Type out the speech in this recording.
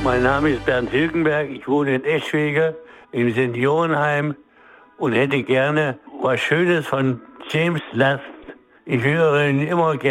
Mein Name ist Bernd Hilgenberg, ich wohne in Eschwege im Seniorenheim und hätte gerne was Schönes von James Last. Ich höre ihn immer gerne.